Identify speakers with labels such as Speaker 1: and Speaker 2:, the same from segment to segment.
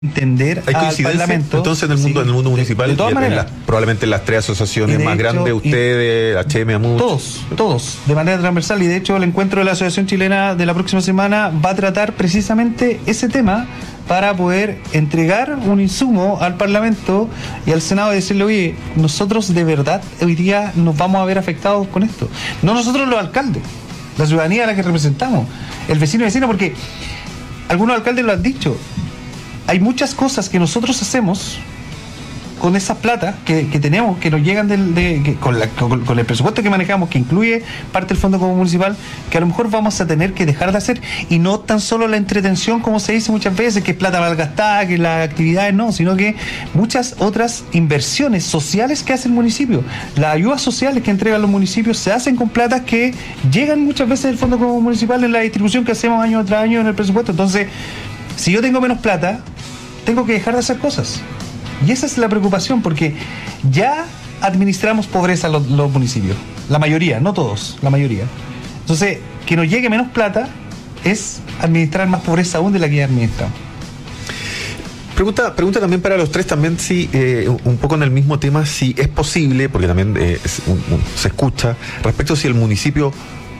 Speaker 1: entender al Parlamento.
Speaker 2: Entonces en el mundo municipal,
Speaker 1: de todas maneras,
Speaker 2: probablemente las tres asociaciones más grandes, ustedes, HM, AMUD,
Speaker 1: todos, de manera transversal, y de hecho el encuentro de la Asociación Chilena de la próxima semana va a tratar precisamente ese tema para poder entregar un insumo al Parlamento y al Senado y decirle, oye, nosotros de verdad hoy día nos vamos a ver afectados con esto. No nosotros los alcaldes, la ciudadanía a la que representamos, el vecino y vecina, porque algunos alcaldes lo han dicho. Hay muchas cosas que nosotros hacemos con esa plata que tenemos, que nos llegan con el presupuesto que manejamos, que incluye parte del Fondo Común Municipal, que a lo mejor vamos a tener que dejar de hacer, y no tan solo la entretención, como se dice muchas veces, que es plata mal gastada, que las actividades no, sino que muchas otras inversiones sociales que hace el municipio. Las ayudas sociales que entregan los municipios se hacen con platas que llegan muchas veces del Fondo Común Municipal en la distribución que hacemos año tras año en el presupuesto. Entonces, si yo tengo menos plata, tengo que dejar de hacer cosas. Y esa es la preocupación, porque ya administramos pobreza los municipios. La mayoría, no todos, la mayoría. Entonces, que nos llegue menos plata es administrar más pobreza aún de la que ya administramos.
Speaker 2: Pregunta también para los tres, también si, un poco en el mismo tema, si es posible, porque también se escucha, respecto si el municipio,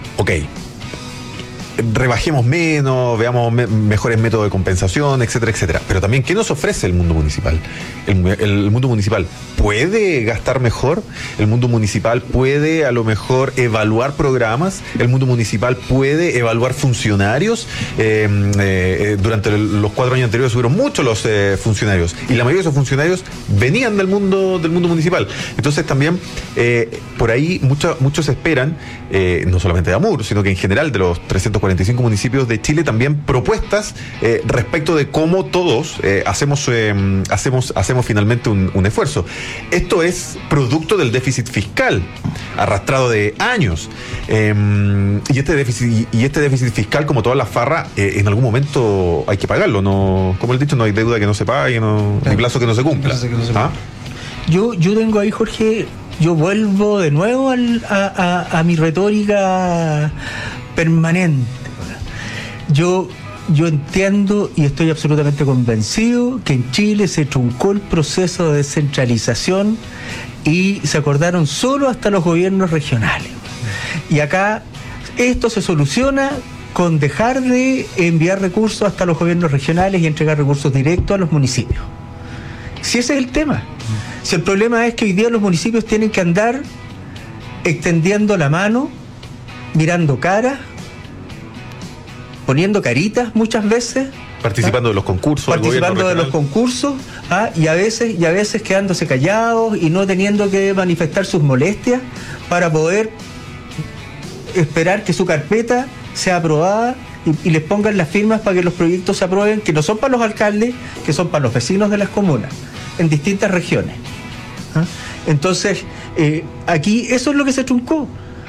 Speaker 2: rebajemos menos, veamos mejores métodos de compensación, etcétera, etcétera. Pero también, ¿qué nos ofrece el mundo municipal? El mundo municipal puede gastar mejor, el mundo municipal puede a lo mejor evaluar programas, el mundo municipal puede evaluar funcionarios. Durante los 4 años anteriores subieron mucho los funcionarios, y la mayoría de esos funcionarios venían del mundo municipal. Entonces también por ahí muchos esperan, no solamente de AMUR, sino que en general de los 345 municipios de Chile, también propuestas respecto de cómo todos hacemos finalmente un esfuerzo. Esto es producto del déficit fiscal arrastrado de años, y este déficit fiscal, como todas las farras, en algún momento hay que pagarlo. No, como el dicho, no hay deuda que no se pague, ni plazo que no se cumpla.
Speaker 3: Yo tengo ahí, Jorge, yo vuelvo de nuevo a mi retórica permanente. Yo entiendo y estoy absolutamente convencido que en Chile se truncó el proceso de descentralización y se acordaron solo hasta los gobiernos regionales. Y acá esto se soluciona con dejar de enviar recursos hasta los gobiernos regionales y entregar recursos directos a los municipios. Si ese es el tema. Si el problema es que hoy día los municipios tienen que andar extendiendo la mano, mirando caras, poniendo caritas muchas veces,
Speaker 2: participando de los concursos,
Speaker 3: y a veces quedándose callados y no teniendo que manifestar sus molestias para poder esperar que su carpeta sea aprobada y les pongan las firmas para que los proyectos se aprueben, que no son para los alcaldes, que son para los vecinos de las comunas en distintas regiones. Entonces, aquí eso es lo que se truncó.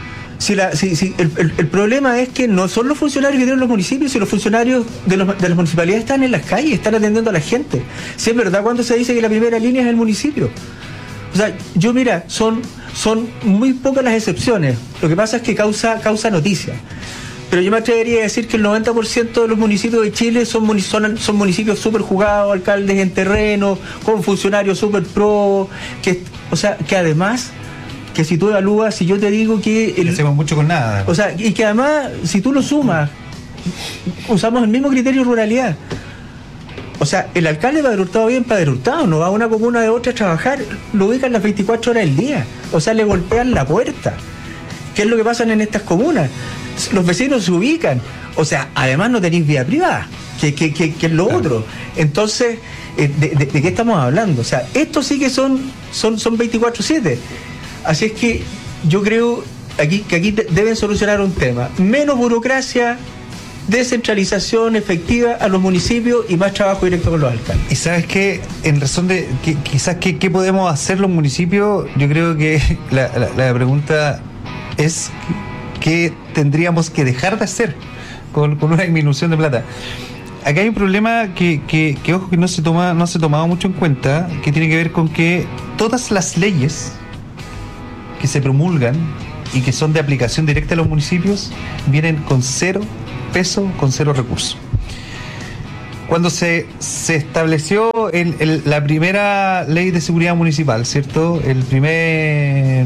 Speaker 3: El problema es que no son los funcionarios que tienen los municipios, sino los funcionarios de las municipalidades están en las calles, están atendiendo a la gente. Si es verdad cuando se dice que la primera línea es el municipio. O sea, son muy pocas las excepciones. Lo que pasa es que causa noticia. Pero yo me atrevería a decir que el 90% de los municipios de Chile son municipios súper jugados, alcaldes en terreno, con funcionarios súper pro, que además, que si tú evalúas, si yo te digo que...
Speaker 1: hacemos mucho con nada.
Speaker 3: O sea, y que además, si tú lo sumas, usamos el mismo criterio de ruralidad. O sea, el alcalde Padre Hurtado bien Padre Hurtado, no va a una comuna de otra a trabajar, lo ubican las 24 horas del día. O sea, le golpean la puerta. ¿Qué es lo que pasa en estas comunas? Los vecinos se ubican. O sea, además no tenéis vía privada, que es lo otro. Entonces, ¿de qué estamos hablando? O sea, estos sí que son 24/7. Así es que yo creo que aquí deben solucionar un tema. Menos burocracia, descentralización efectiva a los municipios y más trabajo directo con los alcaldes.
Speaker 1: Y sabes qué, en razón de que quizás qué podemos hacer los municipios, yo creo que la pregunta es qué tendríamos que dejar de hacer con una disminución de plata. Acá hay un problema que ojo, que no se ha tomado mucho en cuenta, que tiene que ver con que todas las leyes que se promulgan y que son de aplicación directa a los municipios vienen con 0 peso, con 0 recursos. cuando se estableció la primera ley de seguridad municipal, ¿cierto? El primer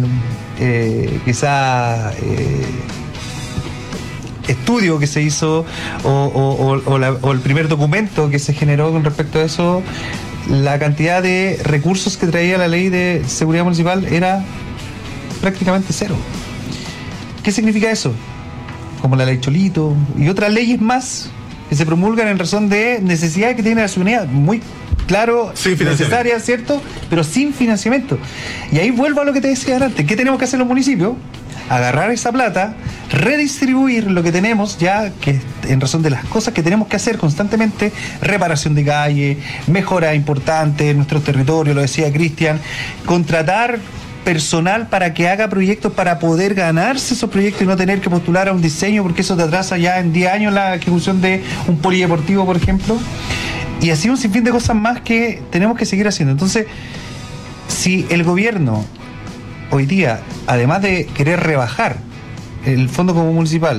Speaker 1: estudio que se hizo o el primer documento que se generó con respecto a eso, la cantidad de recursos que traía la ley de seguridad municipal era prácticamente cero. ¿Qué significa eso? Como la ley Cholito y otras leyes más que se promulgan en razón de necesidades que tiene la ciudadanía, muy claro, necesarias, ¿cierto? Pero sin financiamiento. Y ahí vuelvo a lo que te decía antes. ¿Qué tenemos que hacer los municipios? Agarrar esa plata, redistribuir lo que tenemos ya, que en razón de las cosas que tenemos que hacer constantemente, reparación de calle, mejora importante en nuestro territorio, lo decía Cristian, contratar personal para que haga proyectos para poder ganarse esos proyectos y no tener que postular a un diseño, porque eso te atrasa ya en 10 años la ejecución de un polideportivo, por ejemplo, y así un sinfín de cosas más que tenemos que seguir haciendo. Entonces, si el gobierno hoy día, además de querer rebajar el fondo común municipal,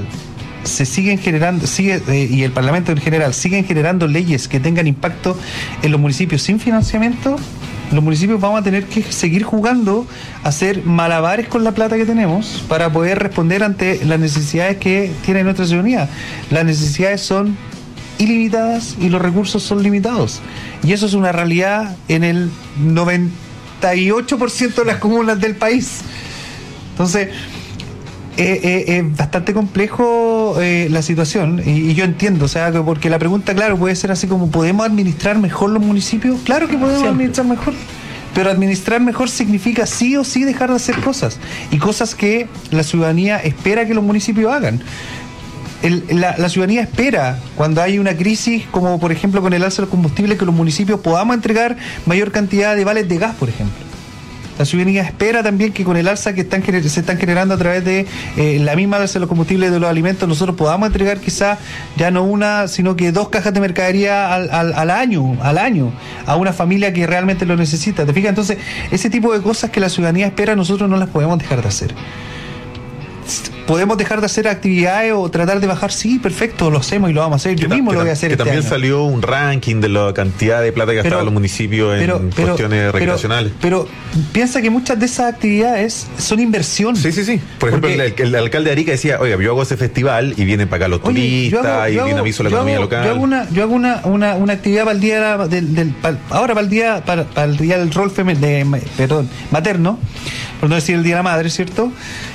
Speaker 1: y el Parlamento en general siguen generando leyes que tengan impacto en los municipios sin financiamiento, los municipios vamos a tener que seguir jugando a hacer malabares con la plata que tenemos para poder responder ante las necesidades que tiene nuestra ciudadanía. Las necesidades son ilimitadas y los recursos son limitados. Y eso es una realidad en el 98% de las comunas del país. Entonces, es bastante complejo la situación, y yo entiendo, o sea, porque la pregunta, claro, puede ser así como, ¿podemos administrar mejor los municipios? Claro que podemos administrar mejor, pero administrar mejor significa sí o sí dejar de hacer cosas, y cosas que la ciudadanía espera que los municipios hagan. La ciudadanía espera, cuando hay una crisis, como por ejemplo con el alza de los combustibles, que los municipios podamos entregar mayor cantidad de vales de gas, por ejemplo. La ciudadanía espera también que con el alza que se están generando a través de la misma alza de los combustibles y de los alimentos, nosotros podamos entregar quizá ya no una, sino que 2 cajas de mercadería al año, a una familia que realmente lo necesita. ¿Te fijas? Entonces, ese tipo de cosas que la ciudadanía espera, nosotros no las podemos dejar de hacer. ¿Podemos dejar de hacer actividades o tratar de bajar? Sí, perfecto, lo hacemos y lo vamos a hacer. Yo mismo lo voy a hacer.
Speaker 2: Que también salió un ranking de la cantidad de plata que gastaban los municipios en cuestiones recreacionales.
Speaker 1: Pero piensa que muchas de esas actividades son inversión.
Speaker 2: Sí. Por ejemplo, el alcalde de Arica decía, oiga, yo hago ese festival y vienen para acá los turistas y dinamizo la economía local.
Speaker 1: Yo hago una actividad para el día para el día del rol materno, por no decir el día de la madre, ¿cierto?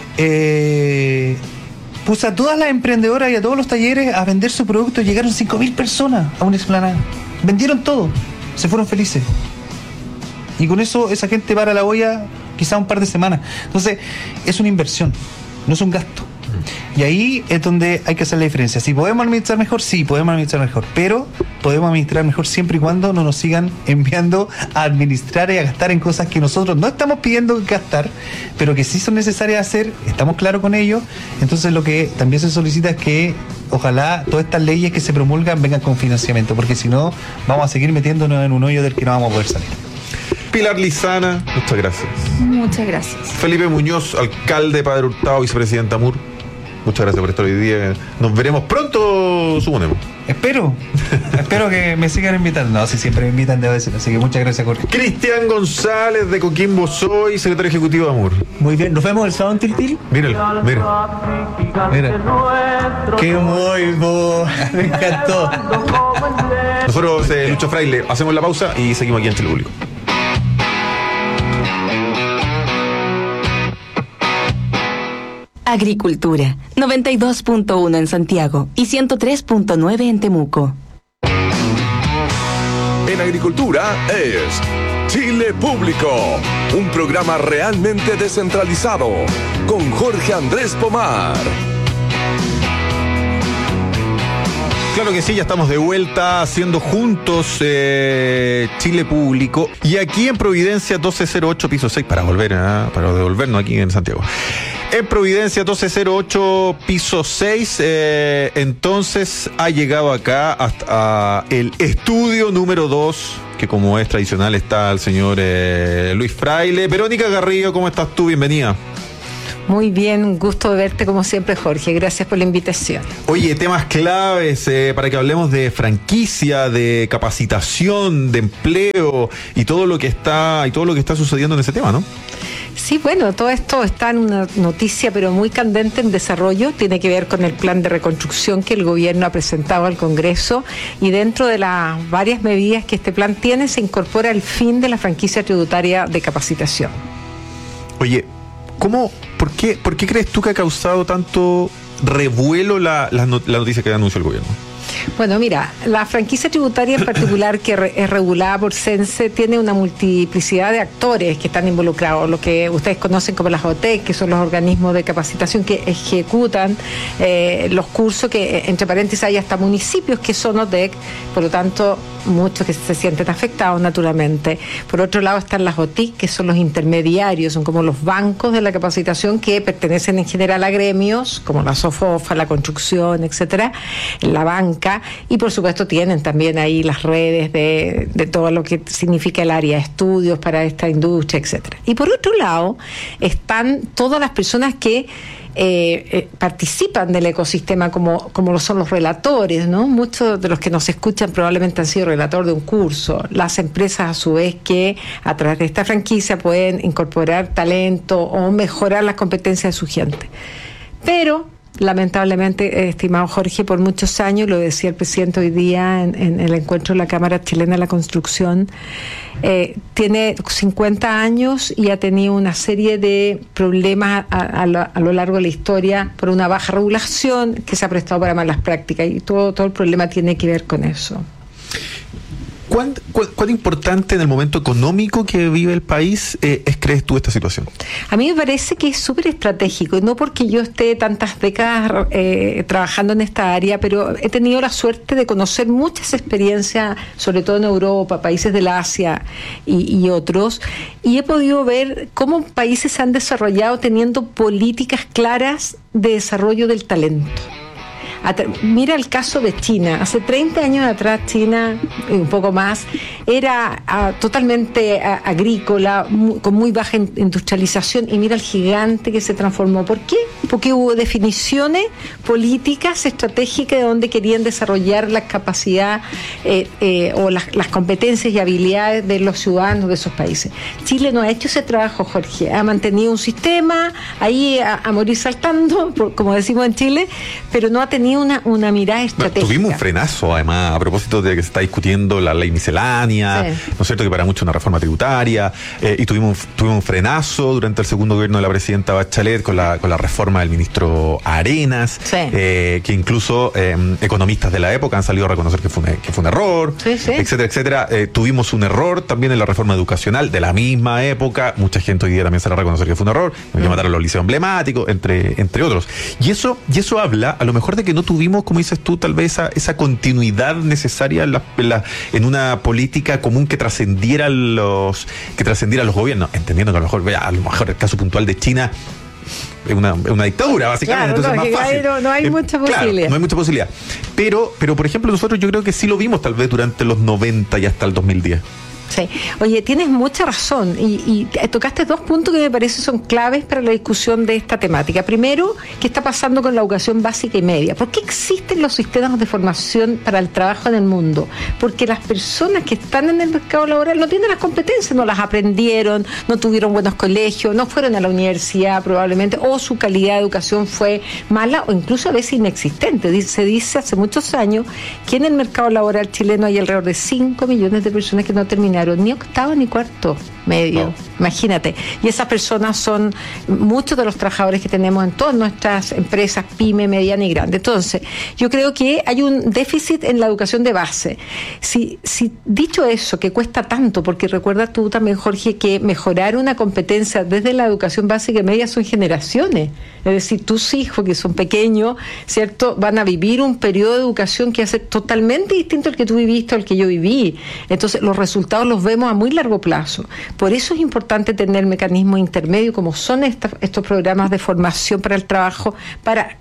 Speaker 1: Puse a todas las emprendedoras y a todos los talleres a vender su producto. Llegaron 5.000 personas a una explanada, vendieron todo, se fueron felices, y con eso esa gente para la olla quizá un par de semanas. Entonces es una inversión, no es un gasto. Y ahí es donde hay que hacer la diferencia. Si podemos administrar mejor, sí, podemos administrar mejor, pero podemos administrar mejor siempre y cuando no nos sigan enviando a administrar y a gastar en cosas que nosotros no estamos pidiendo gastar, pero que sí son necesarias hacer, estamos claros con ello. Entonces lo que también se solicita es que ojalá todas estas leyes que se promulgan vengan con financiamiento, porque si no vamos a seguir metiéndonos en un hoyo del que no vamos a poder salir.
Speaker 2: Pilar Lizana, muchas gracias.
Speaker 4: Muchas gracias.
Speaker 2: Felipe Muñoz, alcalde de Padre Hurtado, vicepresidenta AMUR. Muchas gracias por estar hoy día. Nos veremos pronto, suponemos.
Speaker 1: Espero que me sigan invitando. No, si siempre me invitan, debo decirlo. Así que muchas gracias, Jorge.
Speaker 2: Cristian González de Coquimbo Soy, secretario ejecutivo de AMUR.
Speaker 3: Muy bien, nos vemos el sábado en Tiltil.
Speaker 2: Míralo.
Speaker 3: Qué muy bo. Me encantó.
Speaker 2: Nosotros, Lucho Fraile, hacemos la pausa y seguimos aquí en Chile Público.
Speaker 5: Agricultura, 92.1 en Santiago y 103.9 en Temuco.
Speaker 6: En Agricultura es Chile Público, un programa realmente descentralizado, con Jorge Andrés Pomar.
Speaker 2: Claro que sí, ya estamos de vuelta haciendo juntos Chile Público, y aquí en Providencia 1208 piso 6 para devolvernos aquí en Santiago. En Providencia 1208 piso 6, entonces ha llegado acá hasta el estudio número 2, que como es tradicional está el señor Luis Fraile. Verónica Garrido, ¿cómo estás tú? Bienvenida.
Speaker 4: Muy bien, un gusto de verte como siempre, Jorge. Gracias por la invitación.
Speaker 2: Oye, temas claves para que hablemos de franquicia, de capacitación, de empleo y todo lo que está sucediendo en ese tema, ¿no?
Speaker 4: Sí, bueno, todo esto está en una noticia pero muy candente en desarrollo. Tiene que ver con el plan de reconstrucción que el gobierno ha presentado al Congreso, y dentro de las varias medidas que este plan tiene se incorpora el fin de la franquicia tributaria de capacitación.
Speaker 2: Oye, ¿por qué crees tú que ha causado tanto revuelo la noticia que anunció el gobierno?
Speaker 4: Bueno, mira, la franquicia tributaria en particular, que es regulada por CENSE, tiene una multiplicidad de actores que están involucrados, lo que ustedes conocen como las OTEC, que son los organismos de capacitación que ejecutan los cursos, que entre paréntesis hay hasta municipios que son OTEC, por lo tanto muchos que se sienten afectados naturalmente. Por otro lado están las OTIC, que son los intermediarios, son como los bancos de la capacitación que pertenecen en general a gremios como la SOFOFA, la construcción, etcétera, la banca, y por supuesto tienen también ahí las redes de todo lo que significa el área de estudios para esta industria, etcétera. Y por otro lado están todas las personas que participan del ecosistema, como lo son los relatores, ¿no? Muchos de los que nos escuchan probablemente han sido relator de un curso. Las empresas, a su vez, que a través de esta franquicia pueden incorporar talento o mejorar las competencias de su gente. Pero lamentablemente, estimado Jorge, por muchos años, lo decía el presidente hoy día en el encuentro de la Cámara Chilena de la Construcción, tiene 50 años y ha tenido una serie de problemas a lo largo de la historia por una baja regulación que se ha prestado para malas prácticas, y todo el problema tiene que ver con eso.
Speaker 2: ¿Cuán importante en el momento económico que vive el país crees tú esta situación?
Speaker 4: A mí me parece que es súper estratégico, y no porque yo esté tantas décadas trabajando en esta área, pero he tenido la suerte de conocer muchas experiencias, sobre todo en Europa, países del Asia y otros, y he podido ver cómo países se han desarrollado teniendo políticas claras de desarrollo del talento. Mira el caso de China. Hace 30 años atrás China, un poco más, era totalmente agrícola, con muy baja industrialización, y mira el gigante que se transformó. ¿Por qué? Porque hubo definiciones políticas estratégicas de donde querían desarrollar la capacidad o las competencias y habilidades de los ciudadanos de esos países. Chile no ha hecho ese trabajo, Jorge. Ha mantenido un sistema ahí a morir saltando, como decimos en Chile, pero no ha tenido una mirada estratégica.
Speaker 2: Tuvimos un frenazo, además, a propósito de que se está discutiendo la ley miscelánea, sí, ¿no es cierto?, que para muchos una reforma tributaria, y tuvimos un frenazo durante el segundo gobierno de la presidenta Bachelet con la reforma del ministro Arenas, sí, que incluso economistas de la época han salido a reconocer que fue un error, sí, sí, etcétera, etcétera. Tuvimos un error también en la reforma educacional de la misma época. Mucha gente hoy día también sale a reconocer que fue un error. Hay que matar a los liceos emblemáticos, entre otros. Y eso habla, a lo mejor, de que no tuvimos, como dices tú, tal vez esa continuidad necesaria en una política común que trascendiera los gobiernos, entendiendo que a lo mejor el caso puntual de China es una dictadura, básicamente. Claro, entonces es más fácil.
Speaker 4: No hay mucha posibilidad.
Speaker 2: Claro, no hay mucha posibilidad. Pero, por ejemplo, nosotros yo creo que sí lo vimos tal vez durante los 90 y hasta el 2010.
Speaker 4: Sí. Oye, tienes mucha razón, y tocaste dos puntos que me parece son claves para la discusión de esta temática. Primero, ¿qué está pasando con la educación básica y media? ¿Por qué existen los sistemas de formación para el trabajo en el mundo? Porque las personas que están en el mercado laboral no tienen las competencias, no las aprendieron, no tuvieron buenos colegios, no fueron a la universidad probablemente, o su calidad de educación fue mala o incluso a veces inexistente. Se dice hace muchos años que en el mercado laboral chileno hay alrededor de 5 millones de personas que no terminaron ni octavo ni cuarto medio, no. Imagínate. Y esas personas son muchos de los trabajadores que tenemos en todas nuestras empresas, pyme, mediana y grande. Entonces, yo creo que hay un déficit en la educación de base. Si dicho eso, que cuesta tanto, porque recuerda tú también, Jorge, que mejorar una competencia desde la educación básica y media son generaciones. Es decir, tus hijos, que son pequeños, ¿cierto?, van a vivir un periodo de educación que va a ser totalmente distinto al que tú viviste o al que yo viví. Entonces, los resultados los vemos a muy largo plazo. Por eso es importante tener mecanismos intermedios como son estos programas de formación para el trabajo, para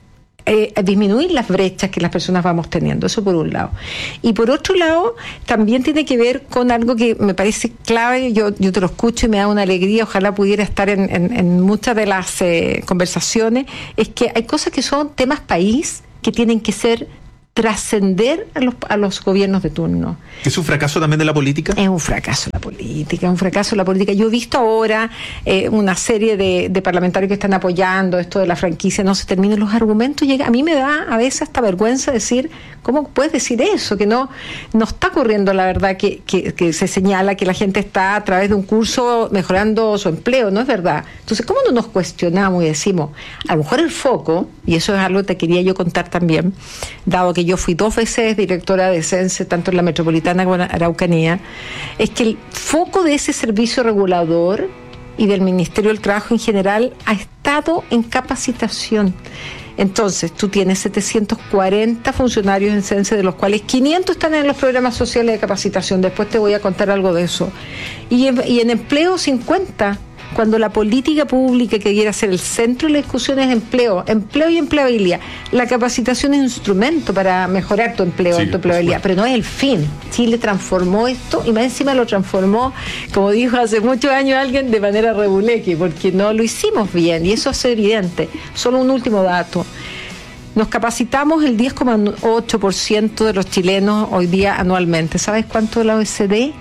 Speaker 4: disminuir las brechas que las personas vamos teniendo, eso por un lado. Y por otro lado, también tiene que ver con algo que me parece clave, yo te lo escucho y me da una alegría, ojalá pudiera estar en muchas de las conversaciones, es que hay cosas que son temas país que tienen que trascender a los gobiernos de turno.
Speaker 2: ¿Es un fracaso también de la política?
Speaker 4: Es un fracaso la política, Yo he visto ahora una serie de parlamentarios que están apoyando esto de la franquicia, no se terminan los argumentos, a mí me da a veces hasta vergüenza decir, ¿cómo puedes decir eso? Que no está ocurriendo la verdad que se señala que la gente está a través de un curso mejorando su empleo, no es verdad. Entonces, ¿cómo no nos cuestionamos y decimos, a lo mejor el foco, y eso es algo que te quería yo contar también, dado que yo fui 2 veces directora de CENSE, tanto en la Metropolitana como en Araucanía, es que el foco de ese servicio regulador y del Ministerio del Trabajo en general ha estado en capacitación. Entonces, tú tienes 740 funcionarios en CENSE, de los cuales 500 están en los programas sociales de capacitación. Después te voy a contar algo de eso. Y en empleo, 50. Cuando la política pública que quiera ser el centro de la discusión es empleo y empleabilidad. La capacitación es un instrumento para mejorar tu empleo, tu empleabilidad, pero no es el fin. Chile transformó esto y más encima lo transformó, como dijo hace muchos años alguien, de manera rebuleque, porque no lo hicimos bien y eso es evidente. Solo un último dato. Nos capacitamos el 10,8% de los chilenos hoy día anualmente. ¿Sabes cuánto de la OECD?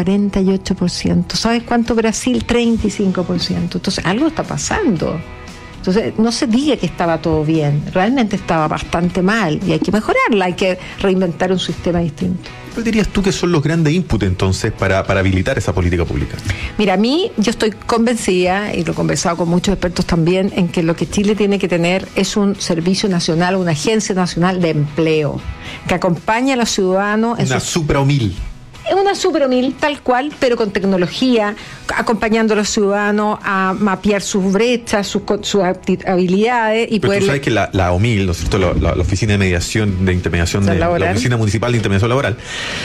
Speaker 4: 48%. ¿Sabes cuánto Brasil? 35%. Entonces, algo está pasando. Entonces, no se diga que estaba todo bien. Realmente estaba bastante mal y hay que mejorarla, hay que reinventar un sistema distinto.
Speaker 2: ¿Cuál dirías tú que son los grandes inputs entonces para habilitar esa política pública?
Speaker 4: Mira, yo estoy convencida, y lo he conversado con muchos expertos también, en que lo que Chile tiene que tener es un servicio nacional, una agencia nacional de empleo, que acompañe a los ciudadanos.
Speaker 2: Una SupraOmil.
Speaker 4: Es una SupraOmil tal cual, pero con tecnología, acompañando a los ciudadanos a mapear sus brechas, sus habilidades y
Speaker 2: pero
Speaker 4: poder.
Speaker 2: Tú sabes que la OMIL, ¿no es cierto? La Oficina de Mediación de Intermediación la Oficina Municipal de Intermediación Laboral,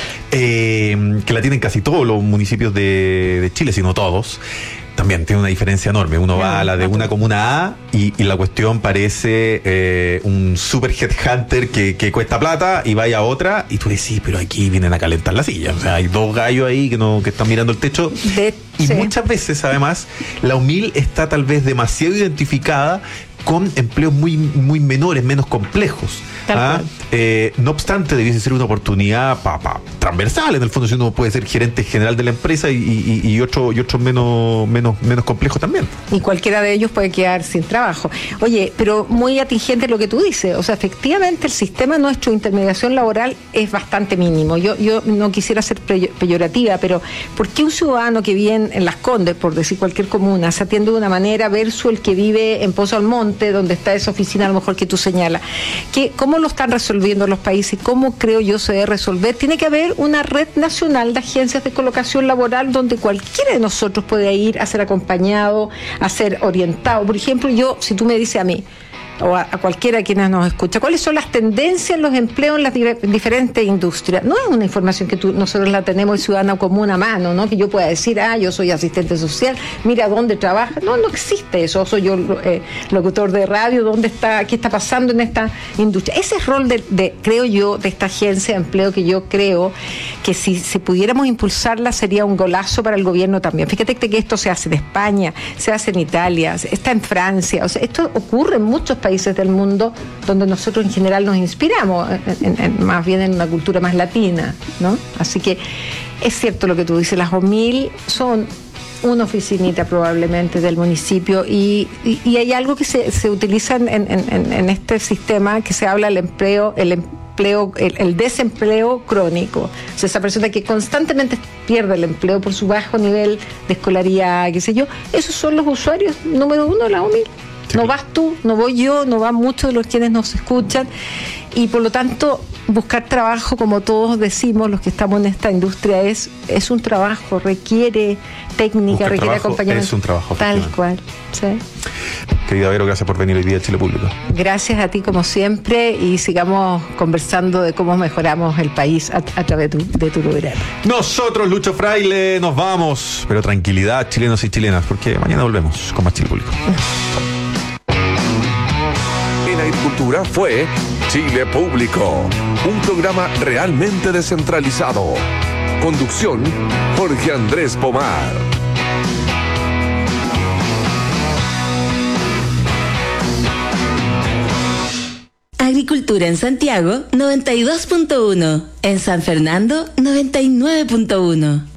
Speaker 2: que la tienen casi todos los municipios de Chile, si no todos. También tiene una diferencia enorme. Uno va a la de una comuna A y la cuestión parece un super headhunter que cuesta plata y vaya a otra y tú decís, pero aquí vienen a calentar la silla. O sea, hay 2 gallos ahí que están mirando el techo. Muchas veces, además, la UMIL está tal vez demasiado identificada con empleos muy, muy menores, menos complejos. No obstante, debiese ser una oportunidad transversal, en el fondo, si uno puede ser gerente general de la empresa y otros menos complejos también.
Speaker 4: Y cualquiera de ellos puede quedar sin trabajo. Oye, pero muy atingente lo que tú dices. O sea, efectivamente el sistema nuestro de intermediación laboral es bastante mínimo. Yo no quisiera ser peyorativa, pero ¿por qué un ciudadano que vive en Las Condes, por decir cualquier comuna, se atiende de una manera versus el que vive en Pozo Almonte, donde está esa oficina a lo mejor que tú señalas? ¿Cómo lo están resolviendo los países? ¿Cómo creo yo se debe resolver? Tiene que haber una red nacional de agencias de colocación laboral donde cualquiera de nosotros puede ir a ser acompañado, a ser orientado. Por ejemplo, si tú me dices a mí, o a cualquiera de quienes nos escucha, ¿cuáles son las tendencias en los empleos en las diferentes industrias? No es una información que nosotros la tenemos el ciudadano común a mano, ¿no? Que yo pueda decir, yo soy asistente social, mira dónde trabaja. No existe eso. Soy yo locutor de radio, qué está pasando en esta industria. Ese es el rol creo yo, de esta agencia de empleo, que yo creo que si pudiéramos impulsarla sería un golazo para el gobierno también. Fíjate que esto se hace en España, se hace en Italia, está en Francia. O sea, esto ocurre en muchos países del mundo donde nosotros en general nos inspiramos, más bien en una cultura más latina, ¿no? Así que es cierto lo que tú dices, las OMIL son una oficinita probablemente del municipio y hay algo que se utiliza en este sistema que se habla el desempleo crónico. O sea, esa persona que constantemente pierde el empleo por su bajo nivel de escolaridad, qué sé yo, esos son los usuarios número 1 de la OMIL. No vas tú, no voy yo, no van muchos de los quienes nos escuchan y por lo tanto buscar trabajo, como todos decimos los que estamos en esta industria, es un trabajo, requiere técnica, requiere acompañamiento.
Speaker 2: Es un trabajo.
Speaker 4: Tal cual, sí.
Speaker 2: Querida Vero, gracias por venir hoy día a Chile Público.
Speaker 4: Gracias a ti como siempre y sigamos conversando de cómo mejoramos el país a través de tu programa.
Speaker 2: Nosotros, Lucho Fraile, nos vamos, pero tranquilidad, chilenos y chilenas, porque mañana volvemos con más Chile Público.
Speaker 6: En agricultura fue Chile Público, un programa realmente descentralizado. Conducción, Jorge Andrés Pomar.
Speaker 5: Agricultura en Santiago, 92.1. En San Fernando, 99.1.